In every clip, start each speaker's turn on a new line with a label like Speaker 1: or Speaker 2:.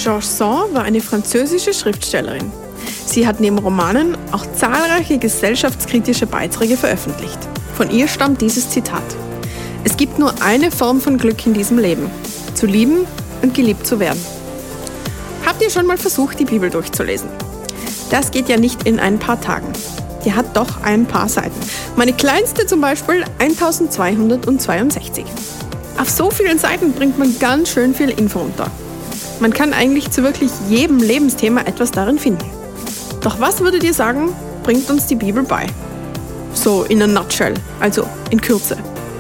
Speaker 1: Georges Sand war eine französische Schriftstellerin. Sie hat neben Romanen auch zahlreiche gesellschaftskritische Beiträge veröffentlicht. Von ihr stammt dieses Zitat: Es gibt nur eine Form von Glück in diesem Leben: zu lieben und geliebt zu werden. Habt ihr schon mal versucht, die Bibel durchzulesen? Das geht ja nicht in ein paar Tagen. Die hat doch ein paar Seiten. Meine kleinste zum Beispiel 1262. Auf so vielen Seiten bringt man ganz schön viel Info unter. Man kann eigentlich zu wirklich jedem Lebensthema etwas darin finden. Doch was würdet ihr sagen, bringt uns die Bibel bei? So in a nutshell, also in Kürze.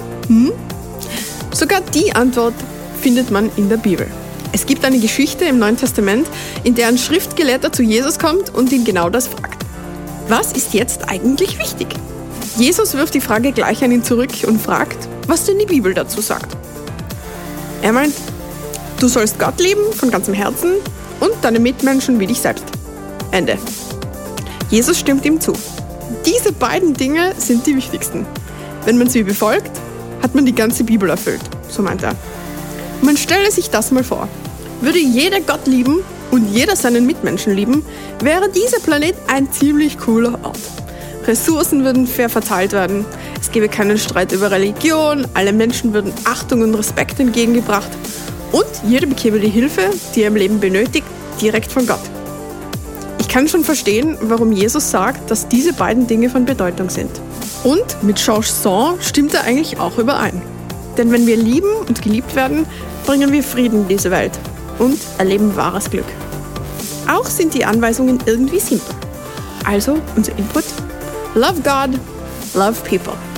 Speaker 1: Sogar die Antwort findet man in der Bibel. Es gibt eine Geschichte im Neuen Testament, in der ein Schriftgelehrter zu Jesus kommt und ihn genau das fragt. Was ist jetzt eigentlich wichtig? Jesus wirft die Frage gleich an ihn zurück und fragt, was denn die Bibel dazu sagt. Er meint, du sollst Gott lieben von ganzem Herzen und deine Mitmenschen wie dich selbst. Ende. Jesus stimmt ihm zu. Diese beiden Dinge sind die wichtigsten. Wenn man sie befolgt, hat man die ganze Bibel erfüllt, so meint er. Man stelle sich das mal vor. Würde jeder Gott lieben und jeder seinen Mitmenschen lieben, wäre dieser Planet ein ziemlich cooler Ort. Ressourcen würden fair verteilt werden, es gäbe keinen Streit über Religion, alle Menschen würden Achtung und Respekt entgegengebracht und jeder bekäme die Hilfe, die er im Leben benötigt, direkt von Gott. Ich kann schon verstehen, warum Jesus sagt, dass diese beiden Dinge von Bedeutung sind. Und mit Georges Sand stimmt er eigentlich auch überein. Denn wenn wir lieben und geliebt werden, bringen wir Frieden in diese Welt und erleben wahres Glück. Auch sind die Anweisungen irgendwie simpel. Also unser Input: Love God, love people.